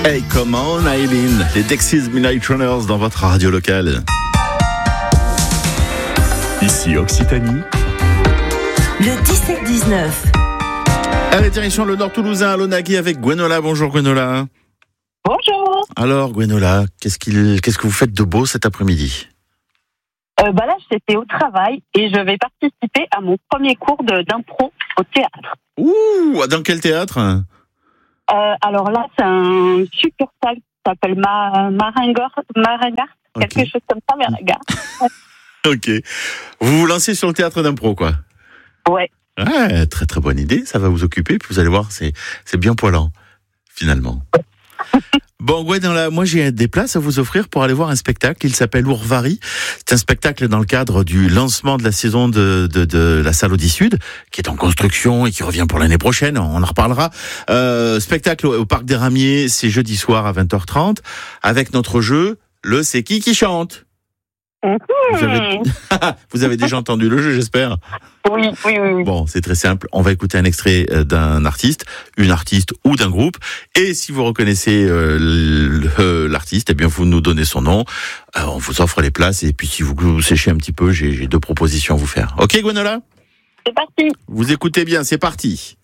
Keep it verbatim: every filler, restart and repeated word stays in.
Hey, come on, Aileen, les Dexys Midnight Runners dans votre radio locale. Ici Occitanie. Le dix-sept dix-neuf. Allez, direction le Nord Toulousain, à Lonagui avec Gwenola. Bonjour Gwenola. Bonjour. Alors Gwenola, qu'est-ce, qu'il, qu'est-ce que vous faites de beau cet après-midi ? Euh, bah là, j'étais au travail et je vais participer à mon premier cours de, d'impro au théâtre. Ouh, dans quel théâtre ? Euh, alors là, c'est un succursale qui s'appelle Ma, Maringard, Maringard, Okay. quelque chose comme ça, Maringard. Ok. Vous vous lancez sur le théâtre d'impro, quoi ? Ouais. Ouais, très très bonne idée, ça va vous occuper, puis vous allez voir, c'est, c'est bien poilant, finalement. Bon, ouais, dans la, moi j'ai des places à vous offrir pour aller voir un spectacle, il s'appelle Ourvari. C'est un spectacle dans le cadre du lancement de la saison de, de, de la salle Audi Sud, qui est en construction et qui revient pour l'année prochaine, on en reparlera. Euh, spectacle au, au Parc des Ramiers, c'est jeudi soir à vingt heures trente, avec notre jeu, le C'est qui qui chante ? Mmh. Vous avez... vous avez déjà entendu le jeu, j'espère ? Oui, oui, oui, oui. Bon, c'est très simple. On va écouter un extrait d'un artiste, une artiste ou d'un groupe. Et si vous reconnaissez euh, l'artiste, eh bien, vous nous donnez son nom. Euh, on vous offre les places. Et puis, si vous, vous séchez un petit peu, j'ai, j'ai deux propositions à vous faire. Ok, Gwenola ? C'est parti. Vous écoutez bien, c'est parti.